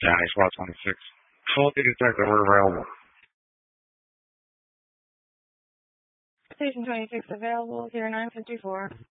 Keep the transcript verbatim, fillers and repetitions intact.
County SWAT twenty-six. Full detective, we're available. Station twenty-six available, zero nine fifty-four.